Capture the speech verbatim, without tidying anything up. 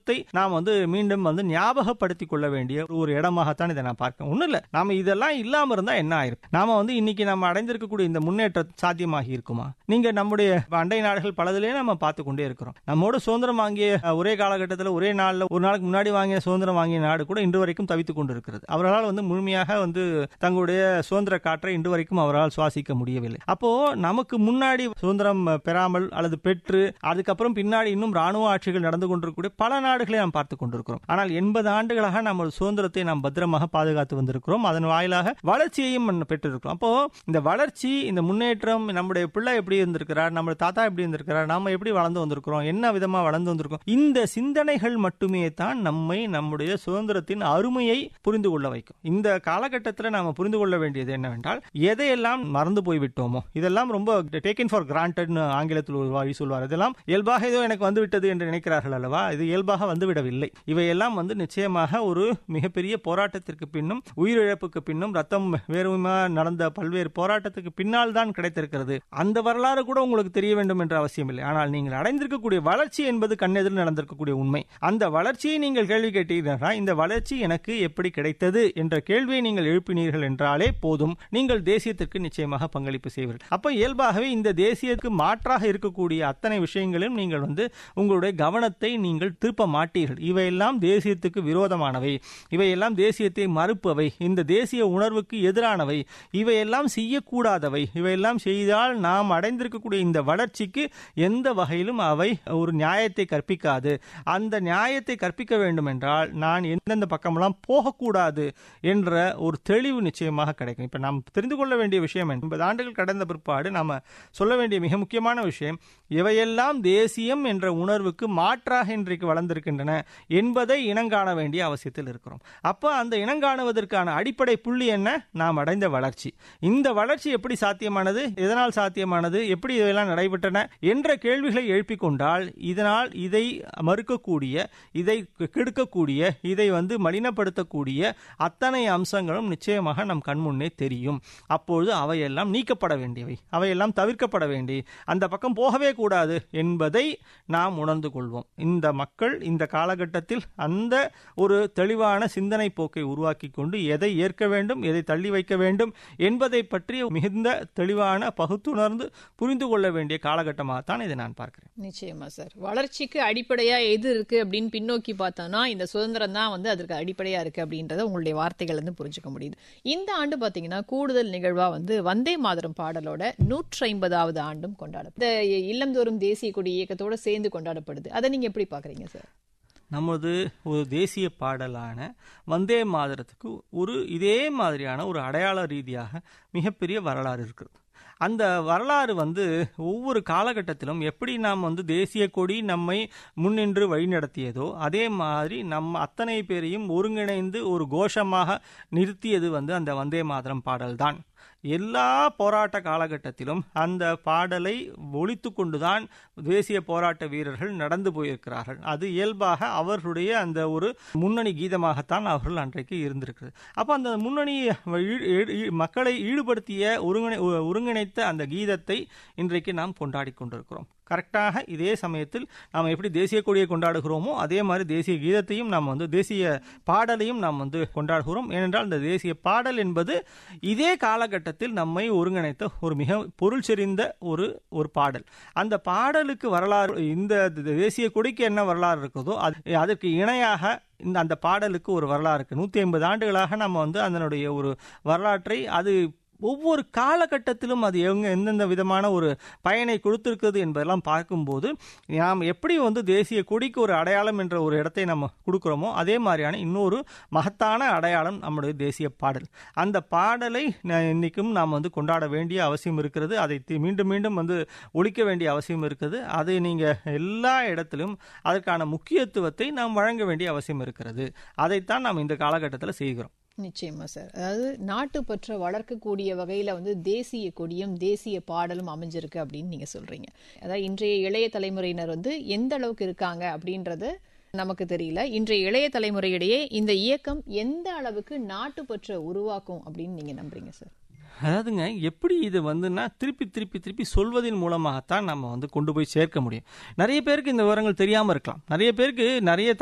சுதந்திரத்தை நாம் வந்து மீண்டும் வந்து ஞாபகப்படுத்திக் கொள்ள வேண்டிய ஒரு இடமாகத்தான் இதை நான் பார்க்கிறேன். ஒன்றும் இல்லை, நாம இதெல்லாம் இல்லாம இருந்தா என்ன ஆயிருக்கும்? நாம வந்து இன்னைக்கு நம்ம அடைந்திருக்கக்கூடிய இந்த முன்னேற்றம் சாத்தியமாகி இருக்குமா? நீங்க நம்முடைய அண்டை நாடுகள் பலதிலே நம்ம பார்த்து கொண்டே இருக்கிறோம். நம்மோட சுதந்திரம் வாங்கிய ஒரே காலகட்டத்தில் ஒரே நாளில் ஒரு நாளுக்கு முன்னாடி வாங்கிய சுதந்திரம் வாங்கிய நாடு கூட இன்று வரைக்கும் தவித்துக் கொண்டு இருக்கிறது. அவர்களால் வந்து முழுமையாக வந்து தங்களுடைய சுதந்திர காற்றை இன்று வரைக்கும் அவரால் சுவாசிக்க முடியவில்லை. அப்போ நமக்கு முன்னாடி சுதந்திரம் பெறாமல் அல்லது பெற்று அதுக்கப்புறம் பின்னாடி இன்னும் ராணுவ ஆட்சிகள் நடந்து கொண்டிருக்கக்கூடிய பல நாடுகளை நாம் பார்த்துக் கொண்டிருக்கிறோம். ஆனால் எண்பது ஆண்டுகளாக நம்ம சுதந்திரத்தை நாம் பத்திரமாக பாதுகாத்து வந்திருக்கிறோம். அதன் வாயிலாக வளர்ச்சியையும் பெற்றிருக்கிறோம். அப்போ இந்த வளர்ச்சி, இந்த முன்னேற்றம், நம்முடைய பிள்ளை எப்படி இருந்திருக்கிறார், நம்முடைய தாத்தா எப்படி இருந்திருக்கிறார், நாம எப்படி வளர்ந்து வந்திருக்கிறோம், என்ன விதமா வளர்ந்து வந்திருக்கோம், இந்த சிந்தனைகள் மட்டுமே தான் நம்மை நம்முடைய சுதந்திரத்தின் அருமையை புரிந்து கொள்ள வைக்கும். இந்த காலகட்டத்தில் நாம புரிந்து கொள்ள வேண்டியது என்னவென்றால், எதையெல்லாம் மறந்து போய்விட்டோமோ, இதெல்லாம் ரொம்ப டேக்கன் ஃபார் கிராண்டட் ஆங்கிலத்தில் ஒரு வாரி சொல்வார். இதெல்லாம் இயல்பாக ஏதோ எனக்கு வந்துவிட்டது என்று நினைக்கிறார்கள் அல்லவா? இது இயல்பாக வந்துவிடவில்லை. இவையெல்லாம் வந்து நிச்சயமாக ஒரு மிகப்பெரிய போராட்டத்திற்கு பின்னும், உயிரிழப்புக்கு பின்னும், ரத்தம் வேறுமா நடந்த பல்வேறு போராட்டத்துக்கு பின்னால் தான் கிடைத்திருக்கிறது. அந்த வரலாறு கூட உங்களுக்கு தெரிய வேண்டும் என்ற அவசியம் இல்லை. ஆனால் நீங்கள் அடைந்திருக்கக்கூடிய வளர்ச்சி என்பது கண்ணெதிரில் நடந்திருக்கக்கூடிய உண்மை. அந்த வளர்ச்சியை நீங்கள் கேள்வி கேட்டீர்கள். இந்த வளர்ச்சி எனக்கு எப்படி கிடைத்தது என்ற கேள்வியை நீங்கள் எழுப்பினீர்கள் என்றாலே போதும், நீங்கள் தேசியத்திற்கு நிச்சயமாக பங்களிப்பு செய்வீர்கள். அப்ப இயல்பாகவே இந்த தேசியத்துக்கு மாற்றாக இருக்கக்கூடிய அத்தனை விஷயங்களும் நீங்கள் வந்து உங்களுடைய கவனத்தை நீங்கள் திருப்ப மாட்டீர்கள். இவையெல்லாம் தேசியத்துக்கு விரோதமானவை, இவையெல்லாம் தேசியத்தை மறுப்பவை, இந்த தேசிய உணர்வுக்கு எதிரானவை, இவையெல்லாம் செய்யக்கூடாதவை, இவையெல்லாம் செய்தால் நாம் அடைந்திருக்கக்கூடிய இந்த வளர்ச்சிக்கு எந்த வகையிலும் அவை ஒரு நியாயத்தை கற்பிக்காது. அந்த நியாயத்தை கற்பிக்க வேண்டும் என்றால் நான் எந்தெந்த பக்கமெல்லாம் போகக்கூடாது என்ற ஒரு தெளிவு நிச்சயமாக கிடைக்கும். இப்ப நாம் தெரிந்து கொள்ள வேண்டிய விஷயம் எண்பது ஆண்டுகள் கடந்த பிற்பாடு நாம சொல்ல வேண்டிய மிக முக்கியமான விஷயம், இவையெல்லாம் தேசியம் என்ற உணர்வுக்கு மாற்றாக இன்றைக்கு வளர்ந்திருக்கின்றன என்பதை இனங்காண வேண்டிய அவசியத்தில் இருக்கிறோம். அப்ப அந்த இனங்காணுவதற்கான அடிப்படை புள்ளி என்ன? நாம் அடைந்த வளர்ச்சி. இந்த வளர்ச்சி எப்படி சாத்தியமானது, எதனால் சாத்தியமானது, எப்படி இதெல்லாம் நடைபெற்றன என்ற கேள்விகளை எழுப்பிக் கொண்டால், இதனால் இதை மறுக்கக்கூடிய, இதை கெடுக்கக்கூடிய, இதை வந்து மலினப்படுத்தக்கூடிய அத்தனை அம்சங்களும் நிச்சயமாக நம் கண்முன்னே தெரியும். அப்பொழுது அவையெல்லாம் நீக்கப்பட வேண்டியவை, அவையெல்லாம் தவிர்க்கப்பட வேண்டிய, அந்த பக்கம் போகவே கூடாது என்பதை நாம் உணர்ந்து கொள்வோம். இந்த மக்கள் இந்த காலகட்டத்தில் அந்த ஒரு தெளிவான சிந்தனை போக்கை உருவாக்கி கொண்டு எதை ஏற்க வேண்டும், எதை தள்ளி வைக்க வேண்டும் என்பதை பற்றி மிகுந்த தெளிவான பகுத்துணர்ந்து புரிந்து கொள்ள வேண்டிய காலகட்டமாகத்தான் இதை நான் பார்க்கிறேன். நிச்சயமா சார். வளர்ச்சிக்கு அடிப்படையா எது இருக்கு அப்படின்னு பின்னோக்கி பார்த்தோம்னா இந்த சுதந்திரம் தான் வந்து அதற்கு அடிப்படையா இருக்கு அப்படின்றத உங்களுடைய வார்த்தைகள் வந்து புரிஞ்சுக்க முடியுது. இந்த ஆண்டு பாத்தீங்கன்னா கூடுதல் நிகழ்வா வந்து வந்தே மாதரம் பாடலோட நூற்றி ஐம்பதாவது ஆண்டும் கொண்டாடும். இந்த இல்லந்தோறும் தேசிய கொடி இயக்கத்தோட சேர்ந்து கொண்டாடப்படுது. அதை நீங்க எப்படி பாக்குறீங்க சார்? நமது ஒரு தேசிய பாடலான வந்தே மாதரத்துக்கு ஒரு இதே மாதிரியான ஒரு அடையாள ரீதியாக மிகப்பெரிய வரலாறு இருக்குது. அந்த வரலாறு வந்து ஒவ்வொரு காலகட்டத்திலும் எப்படி நாம் வந்து தேசிய கொடி நம்மை முன்னின்று வழிநடத்தியதோ அதே மாதிரி நம்ம அத்தனை பேரையும் ஒருங்கிணைந்து ஒரு கோஷமாக நிறுத்தியது வந்து அந்த வந்தே மாதரம் பாடல்தான். எல்லா போராட்ட காலகட்டத்திலும் அந்த பாடலை ஒலித்து கொண்டுதான் தேசிய போராட்ட வீரர்கள் நடந்து போயிருக்கிறார்கள். அது இயல்பாக அவர்களுடைய அந்த ஒரு முன்னணி கீதமாகத்தான் அவர்கள் அன்றைக்கு இருந்திருக்கிறது. அப்போ அந்த முன்னணி மக்களை ஈடுபடுத்திய ஒருங்கிணை ஒருங்கிணைத்த அந்த கீதத்தை இன்றைக்கு நாம் கொண்டாடி கொண்டிருக்கிறோம். கரெக்டாக இதே சமயத்தில் நாம் எப்படி தேசிய கொடியை கொண்டாடுகிறோமோ அதே மாதிரி தேசிய கீதத்தையும் நாம் வந்து தேசிய பாடலையும் நாம் வந்து கொண்டாடுகிறோம். ஏனென்றால் இந்த தேசிய பாடல் என்பது இதே காலகட்டத்தில் நம்மை ஒருங்கிணைத்த ஒரு மிக பொருள் செறிந்த ஒரு ஒரு பாடல். அந்த பாடலுக்கு வரலாறு, இந்த தேசிய கொடிக்கு என்ன வரலாறு இருக்கிறதோ அது அதற்கு இணையாக இந்த அந்த பாடலுக்கு ஒரு வரலாறு இருக்கு. நூற்றி ஐம்பது ஆண்டுகளாக நம்ம வந்து அதனுடைய ஒரு வரலாற்றை அது ஒவ்வொரு காலகட்டத்திலும் அது எங்க எந்தெந்த விதமான ஒரு பயனை கொடுத்திருக்கிறது என்பதெல்லாம் பார்க்கும்போது நாம் எப்படி வந்து தேசிய கொடிக்கு ஒரு அடையாளம் என்ற ஒரு இடத்தை நம்ம கொடுக்குறோமோ அதே மாதிரியான இன்னொரு மகத்தான அடையாளம் நம்முடைய தேசிய பாடல். அந்த பாடலை இன்னைக்கும் நாம் வந்து கொண்டாட வேண்டிய அவசியம் இருக்கிறது. அதை மீண்டும் மீண்டும் வந்து ஒழிக்க வேண்டிய அவசியம் இருக்குது. அதை நீங்கள் எல்லா இடத்திலும் அதற்கான முக்கியத்துவத்தை நாம் வழங்க வேண்டிய அவசியம் இருக்கிறது. அதைத்தான் நாம் இந்த காலகட்டத்தில் செய்கிறோம். நிச்சயமா சார். அதாவது நாட்டுப்பற்ற வளர்க்கக்கூடிய வகையில வந்து தேசிய கொடியும் தேசிய பாடலும் அமைஞ்சிருக்கு அப்படின்னு நீங்க சொல்றீங்க. அதாவது இன்றைய இளைய தலைமுறையினர் வந்து எந்த அளவுக்கு இருக்காங்க அப்படின்றது நமக்கு தெரியல. இன்றைய இளைய தலைமுறையிடையே இந்த இயக்கம் எந்த அளவுக்கு நாட்டுப்பற்ற உருவாக்கும் அப்படின்னு நீங்க நம்புறீங்க சார்? அதாவதுங்க, எப்படி இது வந்துன்னா திருப்பி திருப்பி திருப்பி சொல்வதன் மூலமாகத்தான் நம்ம வந்து கொண்டு போய் சேர்க்க முடியும். நிறைய பேருக்கு இந்த விவரங்கள் தெரியாமல் இருக்கலாம். நிறைய பேருக்கு நிறைய